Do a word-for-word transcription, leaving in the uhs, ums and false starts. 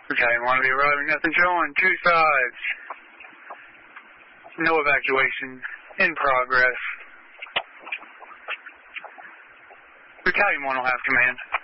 Battalion one will be arriving at the join, two sides. No evacuation in progress. Battalion one will have command.